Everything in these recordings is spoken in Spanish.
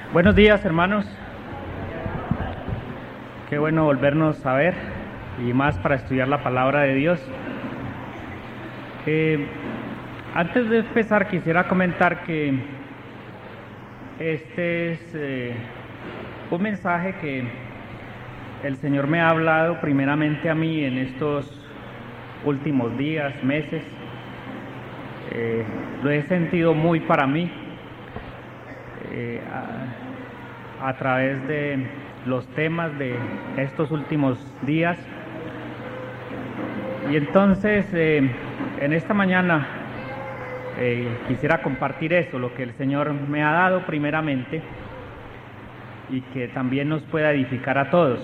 Buenos días, hermanos. Qué bueno volvernos a ver y más para estudiar la palabra de Dios. Antes de empezar quisiera comentar que este es un mensaje que el Señor me ha hablado primeramente a mí en estos últimos días, meses. Lo he sentido muy para mí. A través de los temas de estos últimos días. Y entonces en esta mañana quisiera compartir eso, lo que el Señor me ha dado primeramente y que también nos pueda edificar a todos.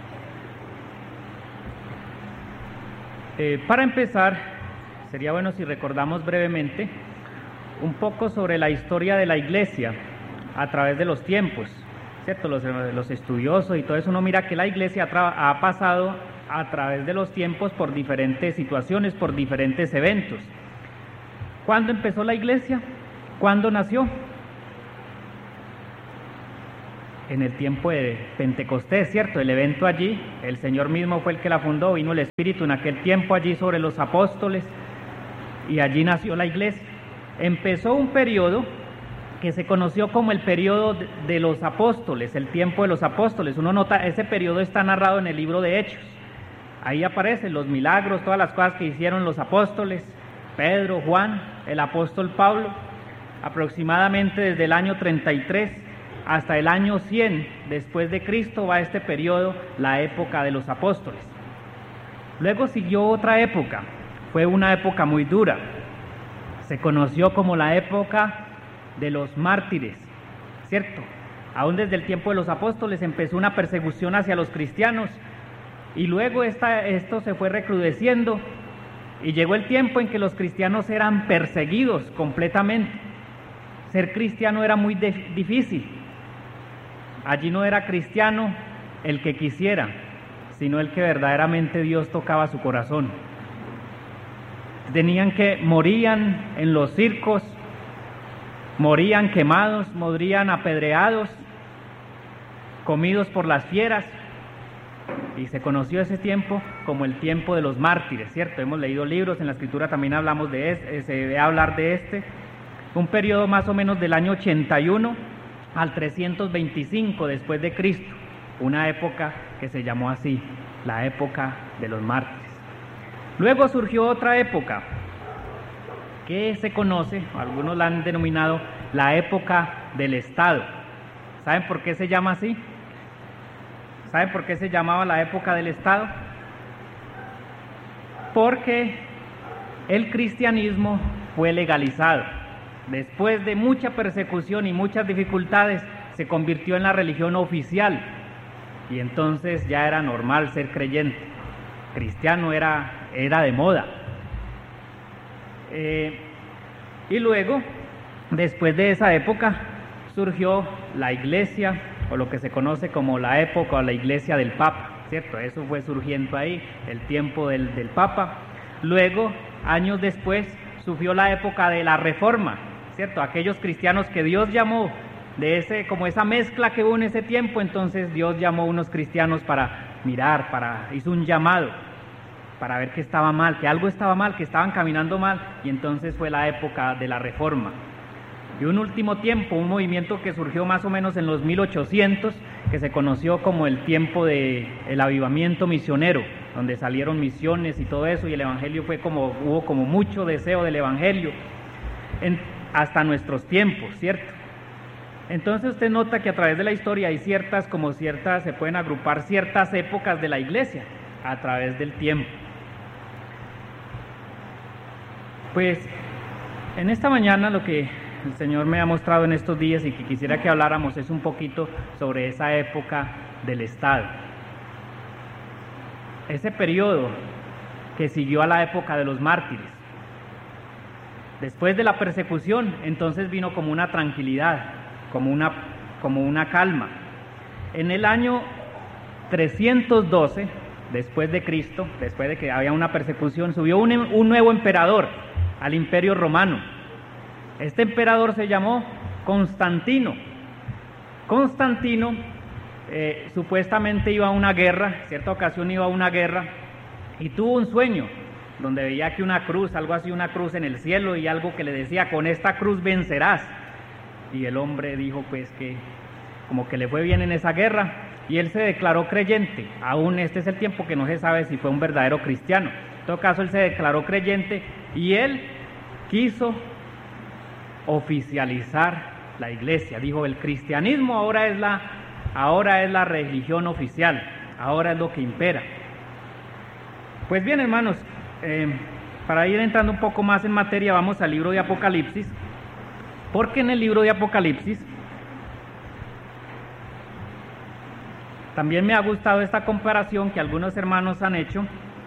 Para empezar, sería bueno si recordamos brevemente un poco sobre la historia de la iglesia a través de los tiempos, ¿cierto? Los estudiosos y todo eso, uno mira que la iglesia ha pasado a través de los tiempos por diferentes situaciones, por diferentes eventos. ¿Cuándo empezó la iglesia? ¿Cuándo nació? En el tiempo de Pentecostés, ¿cierto? El evento allí, el Señor mismo fue el que la fundó, vino el Espíritu en aquel tiempo allí sobre los apóstoles y allí nació la iglesia. Empezó un periodo que se conoció como el periodo de los apóstoles, el tiempo de los apóstoles. Uno nota, ese periodo está narrado en el libro de Hechos. Ahí aparecen los milagros, todas las cosas que hicieron los apóstoles, Pedro, Juan, el apóstol Pablo, aproximadamente desde el año 33 hasta el año 100 después de Cristo va este periodo, la época de los apóstoles. Luego siguió otra época, fue una época muy dura, se conoció como la época de los mártires, ¿cierto? Aún desde el tiempo de los apóstoles empezó una persecución hacia los cristianos y luego esto se fue recrudeciendo y llegó el tiempo en que los cristianos eran perseguidos completamente. Ser cristiano era muy difícil. Allí no era cristiano el que quisiera, sino el que verdaderamente Dios tocaba su corazón. Morían en los circos, morían quemados, morían apedreados, comidos por las fieras, y se conoció ese tiempo como el tiempo de los mártires, ¿cierto? Hemos leído libros, en la Escritura también hablamos se debe hablar de un periodo más o menos del año 81 al 325 después de Cristo, una época que se llamó así, la época de los mártires. Luego surgió otra época, que se conoce, algunos la han denominado la época del Estado. ¿Saben por qué se llama así? ¿Saben por qué se llamaba la época del Estado? Porque el cristianismo fue legalizado. Después de mucha persecución y muchas dificultades, se convirtió en la religión oficial y entonces ya era normal ser creyente. Cristiano era de moda. Y luego, después de esa época, surgió la iglesia, o lo que se conoce como la época o la iglesia del Papa, ¿cierto? Eso fue surgiendo ahí, el tiempo del Papa. Luego, años después, surgió la época de la Reforma, ¿cierto? Aquellos cristianos que Dios llamó, como esa mezcla que hubo en ese tiempo, entonces Dios llamó a unos cristianos para mirar, hizo un llamado, para ver que estaba mal, que algo estaba mal, que estaban caminando mal, y entonces fue la época de la Reforma. Y un último tiempo, un movimiento que surgió más o menos en los 1800, que se conoció como el tiempo del avivamiento misionero, donde salieron misiones y todo eso, y el evangelio hubo como mucho deseo del evangelio, hasta nuestros tiempos, ¿cierto? Entonces usted nota que a través de la historia hay se pueden agrupar ciertas épocas de la iglesia a través del tiempo. Pues en esta mañana lo que el Señor me ha mostrado en estos días y que quisiera que habláramos es un poquito sobre esa época del Estado. Ese periodo que siguió a la época de los mártires. Después de la persecución, entonces vino como una tranquilidad, como una calma. En el año 312, después de Cristo, después de que había una persecución, subió un nuevo emperador al Imperio Romano. Este emperador se llamó Constantino. Constantino supuestamente iba a una guerra, cierta ocasión iba a una guerra, y tuvo un sueño donde veía que una cruz, algo así, una cruz en el cielo, y algo que le decía, con esta cruz vencerás. Y el hombre dijo pues que como que le fue bien en esa guerra, y él se declaró creyente. Aún este es el tiempo que no se sabe si fue un verdadero cristiano. En todo caso, él se declaró creyente, y él quiso oficializar la iglesia. Dijo, el cristianismo ahora es la religión oficial, ahora es lo que impera. Pues bien, hermanos, para ir entrando un poco más en materia, vamos al libro de Apocalipsis, porque en el libro de Apocalipsis también me ha gustado esta comparación que algunos hermanos han hecho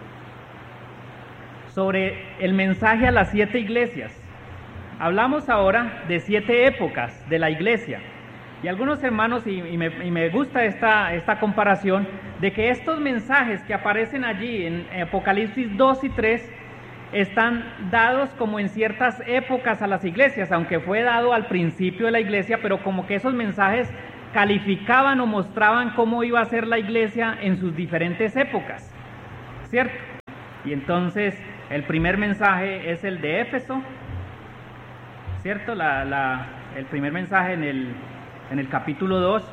sobre el mensaje a las 7 iglesias. Hablamos ahora de 7 épocas de la iglesia, y algunos hermanos, y me gusta esta comparación, de que estos mensajes que aparecen allí en Apocalipsis 2 y 3 están dados como en ciertas épocas a las iglesias, aunque fue dado al principio de la iglesia, pero como que esos mensajes calificaban o mostraban cómo iba a ser la iglesia en sus diferentes épocas, ¿cierto? Y entonces el primer mensaje es el de Éfeso, ¿cierto? El primer mensaje en el capítulo 2,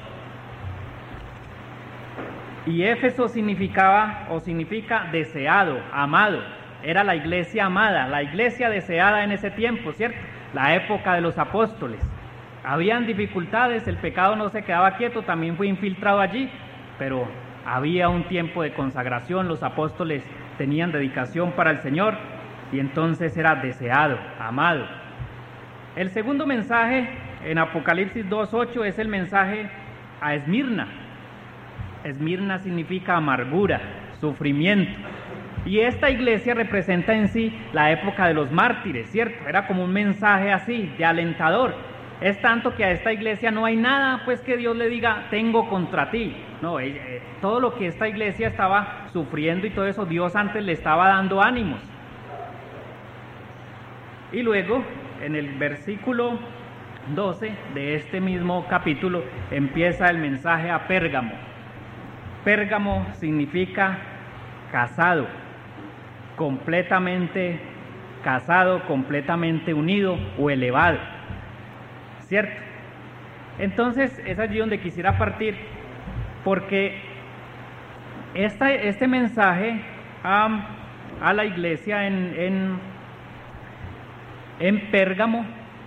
y Éfeso significa deseado, amado. Era la iglesia amada, la iglesia deseada en ese tiempo, ¿cierto? La época de los apóstoles. Habían dificultades, el pecado no se quedaba quieto, también fue infiltrado allí, pero había un tiempo de consagración, los apóstoles tenían dedicación para el Señor, y entonces era deseado, amado. El segundo mensaje en Apocalipsis 2:8 es el mensaje a Esmirna. Esmirna significa amargura, sufrimiento. Y esta iglesia representa en sí la época de los mártires, ¿cierto? Era como un mensaje así, de alentador. Es tanto que a esta iglesia no hay nada, pues, que Dios le diga, tengo contra ti. No, todo lo que esta iglesia estaba sufriendo y todo eso, Dios antes le estaba dando ánimos. Y luego, en el versículo 12 de este mismo capítulo, empieza el mensaje a Pérgamo. Pérgamo significa casado, completamente unido o elevado, ¿cierto? Entonces es allí donde quisiera partir, porque este mensaje a la iglesia en Pérgamo,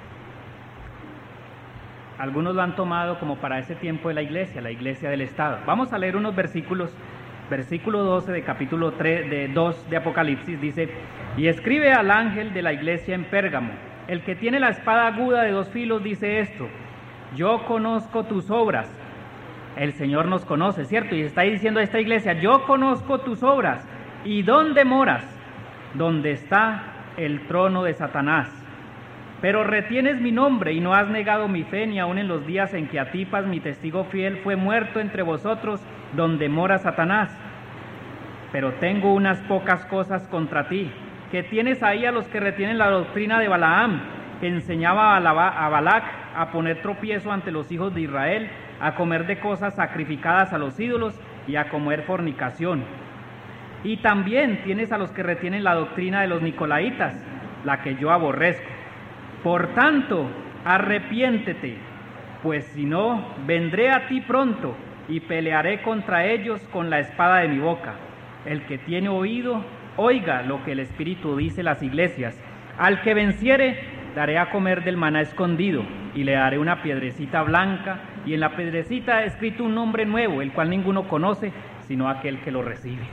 algunos lo han tomado como para ese tiempo de la iglesia del Estado. Vamos a leer unos versículos. Versículo 12 de capítulo 2 de Apocalipsis dice: y escribe al ángel de la iglesia en Pérgamo, el que tiene la espada aguda de 2 filos dice esto: yo conozco tus obras. El Señor nos conoce, ¿cierto? Y está diciendo a esta iglesia: yo conozco tus obras. ¿Y dónde moras? Donde está el trono de Satanás. Pero retienes mi nombre y no has negado mi fe, ni aun en los días en que Antipas, mi testigo fiel, fue muerto entre vosotros, donde mora Satanás. Pero tengo unas pocas cosas contra ti, que tienes ahí a los que retienen la doctrina de Balaam, que enseñaba a Balac a poner tropiezo ante los hijos de Israel, a comer de cosas sacrificadas a los ídolos y a comer fornicación. Y también tienes a los que retienen la doctrina de los nicolaitas, la que yo aborrezco. Por tanto, arrepiéntete, pues si no, vendré a ti pronto y pelearé contra ellos con la espada de mi boca. El que tiene oído, oiga lo que el Espíritu dice a las iglesias. Al que venciere, daré a comer del maná escondido, y le daré una piedrecita blanca, y en la piedrecita he escrito un nombre nuevo, el cual ninguno conoce, sino aquel que lo recibe.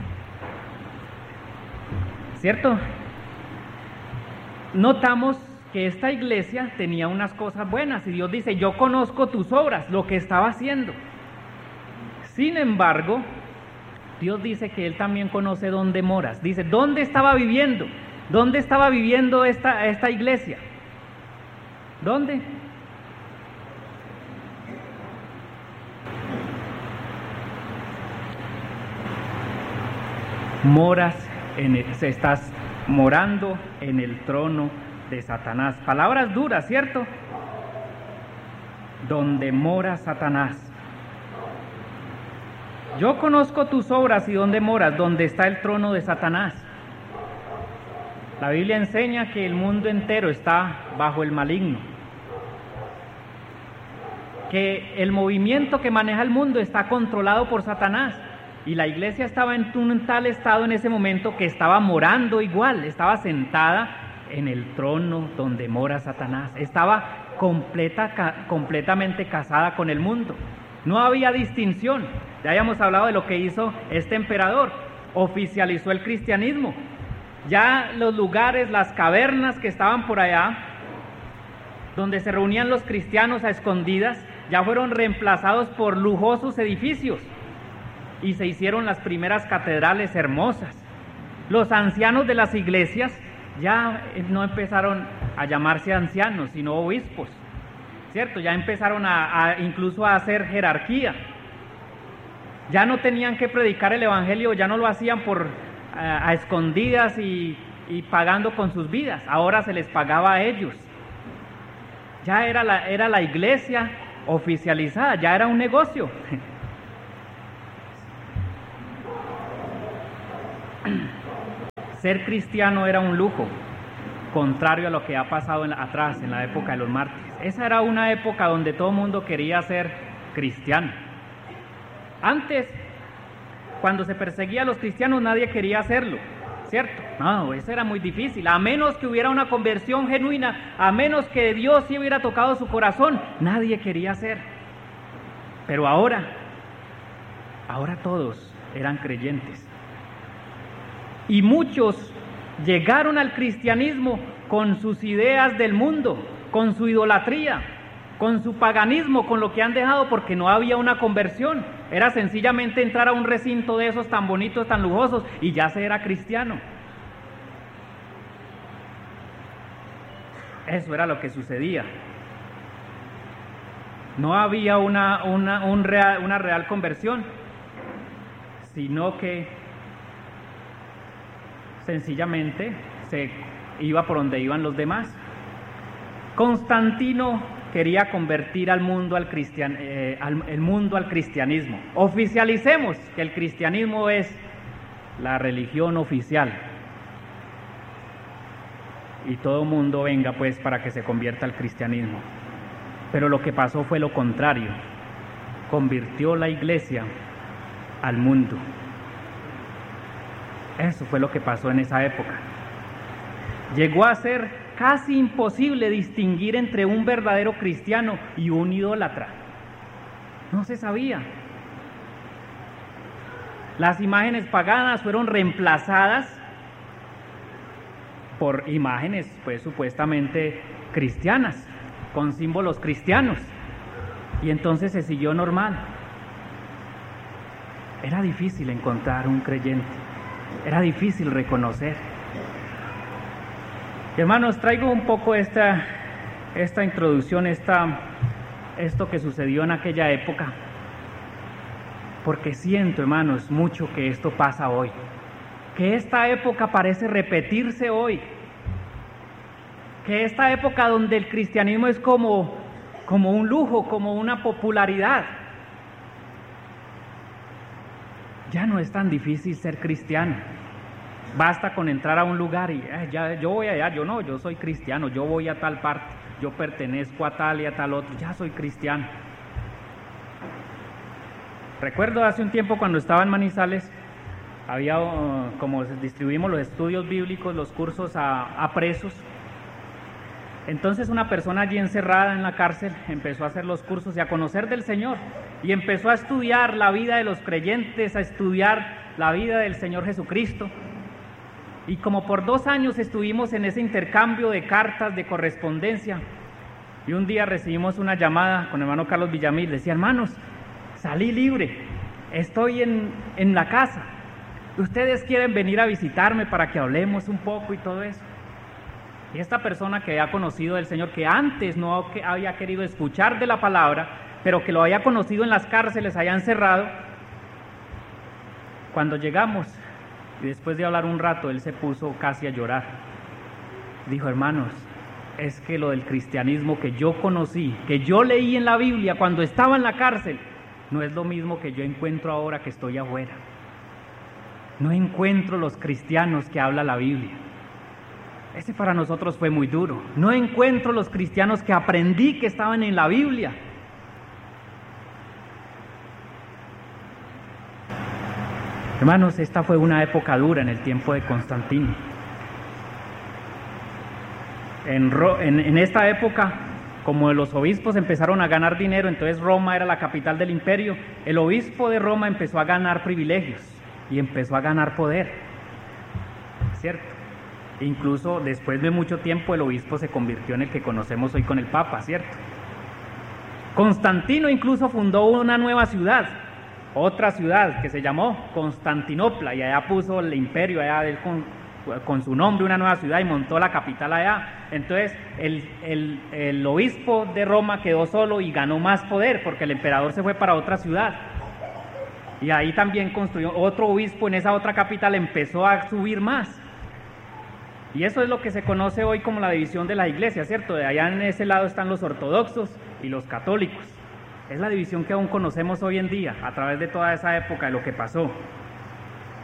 ¿Cierto? Notamos que esta iglesia tenía unas cosas buenas, y Dios dice: yo conozco tus obras, lo que estaba haciendo. Sin embargo, Dios dice que Él también conoce dónde moras. Dice, ¿dónde estaba viviendo? ¿Dónde estaba viviendo esta iglesia? ¿Dónde? Estás morando en el trono de Satanás. Palabras duras, ¿cierto? donde mora Satanás. Yo conozco tus obras y dónde moras, donde está el trono de Satanás. La Biblia enseña que el mundo entero está bajo el maligno, que el movimiento que maneja el mundo está controlado por Satanás, y la iglesia estaba en un tal estado en ese momento que estaba morando igual, estaba sentada en el trono donde mora Satanás, estaba completamente casada con el mundo, no había distinción. Ya habíamos hablado de lo que hizo este emperador, oficializó el cristianismo. Ya los lugares, las cavernas que estaban por allá, donde se reunían los cristianos a escondidas, ya fueron reemplazados por lujosos edificios y se hicieron las primeras catedrales hermosas. Los ancianos de las iglesias ya no empezaron a llamarse ancianos, sino obispos, ¿cierto? Ya empezaron incluso a hacer jerarquía. Ya no tenían que predicar el evangelio, ya no lo hacían a escondidas y pagando con sus vidas, ahora se les pagaba a ellos. Ya era la iglesia oficializada, ya era un negocio. Ser cristiano era un lujo, contrario a lo que ha pasado atrás, en la época de los mártires. Esa era una época donde todo el mundo quería ser cristiano. Antes, cuando se perseguía a los cristianos, nadie quería hacerlo, ¿cierto? No, eso era muy difícil, a menos que hubiera una conversión genuina, a menos que Dios sí hubiera tocado su corazón, nadie quería hacer. Pero ahora todos eran creyentes. Y muchos llegaron al cristianismo con sus ideas del mundo, con su idolatría, con su paganismo, con lo que han dejado, porque no había una conversión. Era sencillamente entrar a un recinto de esos tan bonitos, tan lujosos, y ya se era cristiano. Eso era lo que sucedía. No había una real conversión, sino que sencillamente se iba por donde iban los demás. Constantino quería convertir el mundo al cristianismo. Oficialicemos que el cristianismo es la religión oficial. Y todo mundo venga pues para que se convierta al cristianismo. Pero lo que pasó fue lo contrario. Convirtió la iglesia al mundo. Eso fue lo que pasó en esa época. Llegó a ser casi imposible distinguir entre un verdadero cristiano y un idólatra. No se sabía. Las imágenes paganas fueron reemplazadas por imágenes, pues supuestamente cristianas, con símbolos cristianos. Y entonces se siguió normal. Era difícil encontrar un creyente. Era difícil reconocer. Hermanos, traigo un poco esta introducción, esto que sucedió en aquella época, porque siento, hermanos, mucho que esto pasa hoy, que esta época parece repetirse hoy, que esta época donde el cristianismo es como un lujo, como una popularidad. Ya no es tan difícil ser cristiano. Basta con entrar a un lugar y yo voy allá, yo soy cristiano, yo voy a tal parte, yo pertenezco a tal y a tal otro, ya soy cristiano. Recuerdo hace un tiempo cuando estaba en Manizales, había como distribuimos los estudios bíblicos, los cursos a presos. Entonces una persona allí encerrada en la cárcel empezó a hacer los cursos y a conocer del Señor, y empezó a estudiar la vida de los creyentes, a estudiar la vida del Señor Jesucristo. Y como por 2 años estuvimos en ese intercambio de cartas, de correspondencia, y un día recibimos una llamada con el hermano Carlos Villamil. Decía: hermanos, salí libre, estoy en la casa, ustedes quieren venir a visitarme para que hablemos un poco y todo eso. Y esta persona que había conocido del Señor, que antes no había querido escuchar de la palabra, pero que lo había conocido en las cárceles, allá encerrado, cuando llegamos, y después de hablar un rato, él se puso casi a llorar. Dijo: hermanos, es que lo del cristianismo que yo conocí, que yo leí en la Biblia cuando estaba en la cárcel, no es lo mismo que yo encuentro ahora que estoy afuera. No encuentro los cristianos que habla la Biblia. Ese para nosotros fue muy duro. No encuentro los cristianos que aprendí que estaban en la Biblia. Hermanos, esta fue una época dura en el tiempo de Constantino. En esta época, como los obispos empezaron a ganar dinero, entonces Roma era la capital del imperio, el obispo de Roma empezó a ganar privilegios y empezó a ganar poder, ¿cierto? Incluso después de mucho tiempo el obispo se convirtió en el que conocemos hoy con el Papa, ¿cierto? Constantino incluso fundó una nueva ciudad, otra ciudad que se llamó Constantinopla, y allá puso el imperio allá con su nombre, una nueva ciudad, y montó la capital allá. Entonces el obispo de Roma quedó solo y ganó más poder porque el emperador se fue para otra ciudad, y ahí también construyó otro obispo en esa otra capital, empezó a subir más. Y eso es lo que se conoce hoy como la división de la iglesia, ¿cierto? De allá en ese lado están los ortodoxos y los católicos. Es la división que aún conocemos hoy en día, a través de toda esa época de lo que pasó.